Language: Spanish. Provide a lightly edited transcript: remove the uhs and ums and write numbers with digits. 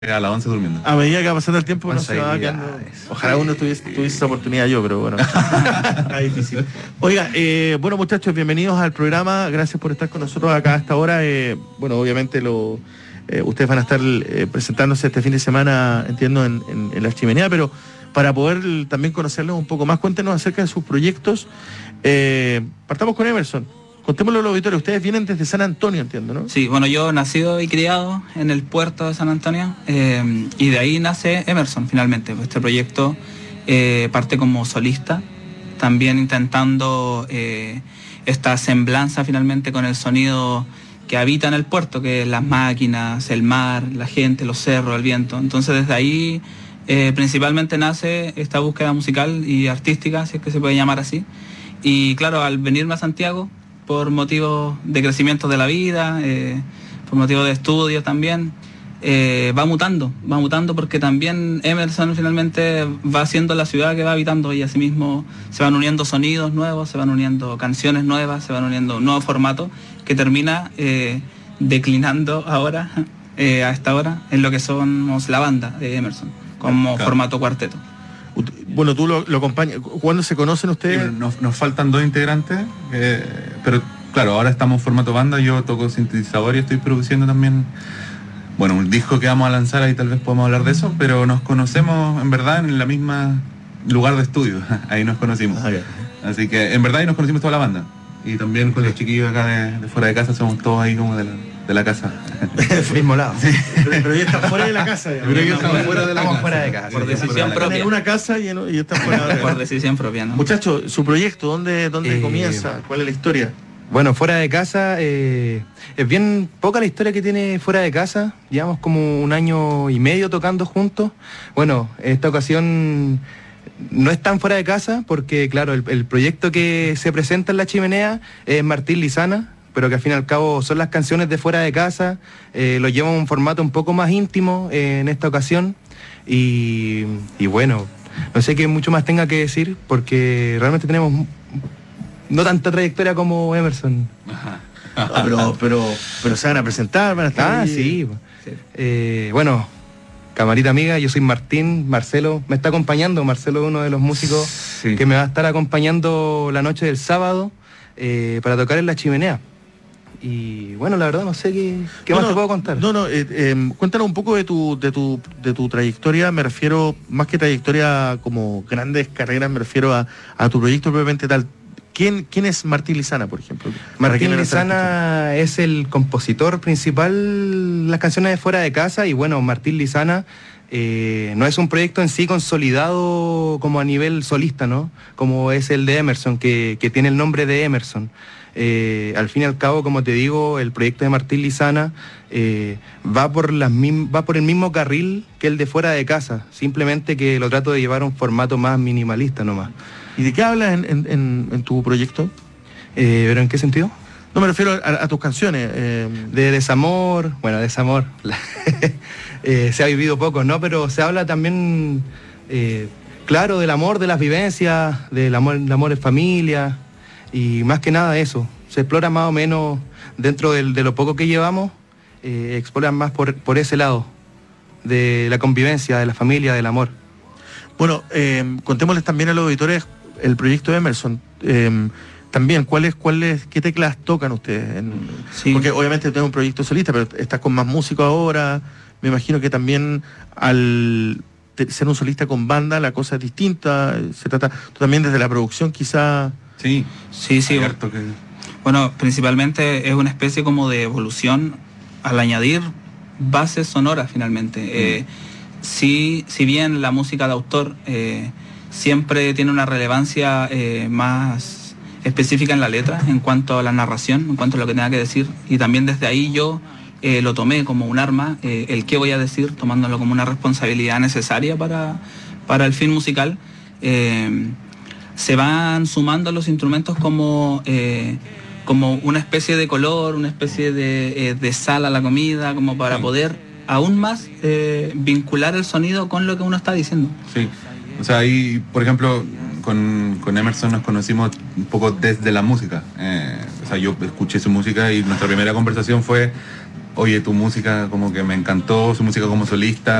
A las 11 durmiendo. A medida que va pasando el tiempo uno se va Responsabilidades. quedando. Ojalá uno tuviese esa oportunidad yo, pero bueno. Está difícil. Oiga, bueno muchachos, bienvenidos al programa. Gracias por estar con nosotros acá a esta hora. Bueno, obviamente ustedes van a estar presentándose este fin de semana, entiendo, en la Chimenea, pero para poder también conocerlos un poco más, cuéntenos acerca de sus proyectos. Partamos con Emerson. Contémoslo a los auditores, ustedes vienen desde San Antonio, entiendo, ¿no? Sí, bueno, yo nacido y criado en el puerto de San Antonio, y de ahí nace Emerson finalmente. Este proyecto parte como solista, también intentando esta semblanza finalmente con el sonido que habita en el puerto, que es las máquinas, el mar, la gente, los cerros, el viento. Entonces desde ahí principalmente nace esta búsqueda musical y artística, si es que se puede llamar así. Y claro, al venirme a Santiago, por motivos de crecimiento de la vida, por motivos de estudio también, va mutando porque también Emerson finalmente va siendo la ciudad que va habitando y asimismo se van uniendo sonidos nuevos, se van uniendo canciones nuevas, se van uniendo un nuevo formato que termina declinando ahora, a esta hora, en lo que somos la banda de Emerson, como formato cuarteto. Bueno, tú lo acompañas. ¿Cuándo se conocen ustedes? Sí, nos faltan 2 integrantes, pero claro, ahora estamos en formato banda. Yo toco sintetizador y estoy produciendo también, bueno, un disco que vamos a lanzar, ahí tal vez podamos hablar de eso, pero nos conocemos en verdad en la misma lugar de estudio, ahí nos conocimos. Así que en verdad ahí nos conocimos toda la banda. Y también con los chiquillos acá de fuera de casa, somos todos ahí como de la casa. Mismo lado. Sí. Pero ya están fuera de la casa. Ya. Pero ellos están fuera de la casa. Fuera de casa. Por decisión propia. En una casa y están fuera de la Por casa. decisión propia, ¿no? Muchachos, su proyecto, ¿dónde comienza? ¿Cuál es la historia? Bueno, fuera de casa, es bien poca la historia que tiene fuera de casa. Llevamos como 1 año y medio tocando juntos. Bueno, esta ocasión no es tan fuera de casa porque, claro, el proyecto que se presenta en la Chimenea es Martín Lizana, pero que al fin y al cabo son las canciones de fuera de casa. Lo lleva a un formato un poco más íntimo en esta ocasión. Y bueno, no sé qué mucho más tenga que decir porque realmente tenemos no tanta trayectoria como Emerson. Pero se van a presentar, van a estar ahí. Sí. Bueno, camarita amiga, yo soy Martín. Marcelo me está acompañando. Marcelo es uno de los músicos que me va a estar acompañando la noche del sábado para tocar en la Chimenea. Y bueno, la verdad no sé qué más te puedo contar. Cuéntanos un poco de tu trayectoria. Me refiero, más que trayectoria como grandes carreras, me refiero a tu proyecto propiamente tal. ¿Quién es Martín Lizana, por ejemplo? Martín Lizana es el compositor principal de las canciones de fuera de casa. Y bueno, Martín Lizana no es un proyecto en sí consolidado como a nivel solista, ¿no? Como es el de Emerson, que tiene el nombre de Emerson. Al fin y al cabo, como te digo, el proyecto de Martín Lizana va por el mismo carril que el de fuera de casa, simplemente que lo trato de llevar a un formato más minimalista nomás. ¿Y de qué hablas en tu proyecto? ¿Pero en qué sentido? No, me refiero a tus canciones. De desamor, desamor. Se ha vivido poco, ¿no? Pero se habla también, claro, del amor, de las vivencias, del amor en familia. Y más que nada eso, se explora más o menos dentro de lo poco que llevamos, exploran más por ese lado, de la convivencia, de la familia, del amor. Bueno, contémosles también a los auditores el proyecto de Emerson. También, ¿qué teclas tocan ustedes? Sí. Porque obviamente tenés un proyecto solista, pero estás con más músicos ahora. Me imagino que también al ser un solista con banda, la cosa es distinta. Se trata tú también desde la producción quizá. Sí. Cierto que... Bueno, principalmente es una especie como de evolución al añadir bases sonoras finalmente. Si bien la música de autor siempre tiene una relevancia más específica en la letra, en cuanto a la narración, en cuanto a lo que tenga que decir, y también desde ahí yo lo tomé como un arma, el qué voy a decir, tomándolo como una responsabilidad necesaria para el fin musical. Se van sumando los instrumentos como una especie de color, una especie de sal a la comida, como para poder aún más vincular el sonido con lo que uno está diciendo. Sí, o sea, ahí, por ejemplo, con Emerson nos conocimos un poco desde la música. O sea, yo escuché su música y nuestra primera conversación fue oye, tu música como que me encantó, su música como solista,